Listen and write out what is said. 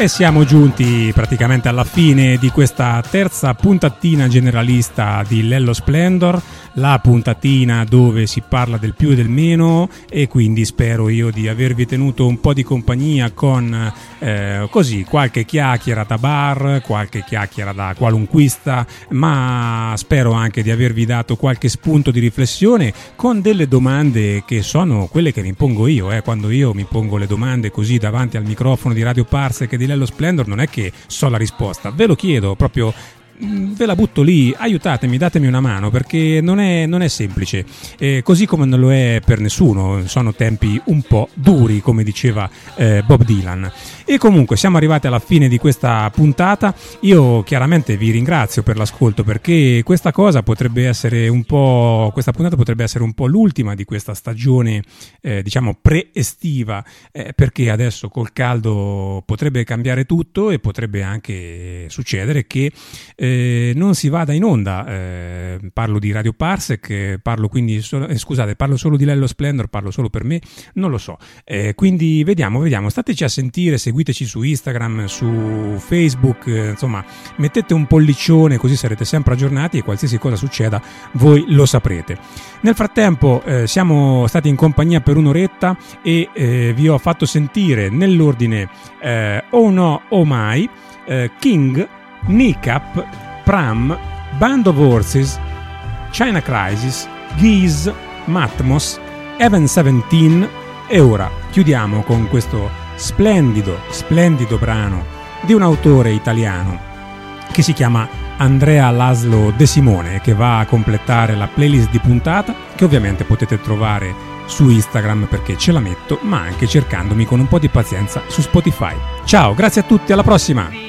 E siamo giunti praticamente alla fine di questa terza puntatina generalista di Lello Splendor, la puntatina dove si parla del più e del meno, e quindi spero io di avervi tenuto un po' di compagnia con così qualche chiacchiera da bar, qualche chiacchiera da qualunquista, ma spero anche di avervi dato qualche spunto di riflessione con delle domande che sono quelle che mi pongo io, quando io mi pongo le domande così davanti al microfono di Radio Parsec e di Lello Splendor, non è che so la risposta, ve lo chiedo proprio, ve la butto lì, aiutatemi, datemi una mano, perché non è semplice, così come non lo è per nessuno, sono tempi un po' duri, come diceva Bob Dylan. E comunque siamo arrivati alla fine di questa puntata. Io chiaramente vi ringrazio per l'ascolto, perché questa puntata potrebbe essere un po' l'ultima di questa stagione diciamo pre-estiva, perché adesso col caldo potrebbe cambiare tutto e potrebbe anche succedere che non si vada in onda. Parlo di Radio Parsec, parlo solo di Lello Splendor, parlo solo per me, non lo so, quindi vediamo, stateci a sentire, seguiteci su Instagram, su Facebook, insomma mettete un pollicione, così sarete sempre aggiornati e qualsiasi cosa succeda voi lo saprete. Nel frattempo siamo stati in compagnia per un'oretta e vi ho fatto sentire nell'ordine Oh No Oh My, King, Kneecap, Pram, Band of Horses, China Crisis, Geese, Matmos, Even 17, e ora chiudiamo con questo splendido brano di un autore italiano che si chiama Andrea Laszlo De Simone, che va a completare la playlist di puntata, che ovviamente potete trovare su Instagram, perché ce la metto, ma anche cercandomi con un po' di pazienza su Spotify. Ciao, grazie a tutti, alla prossima!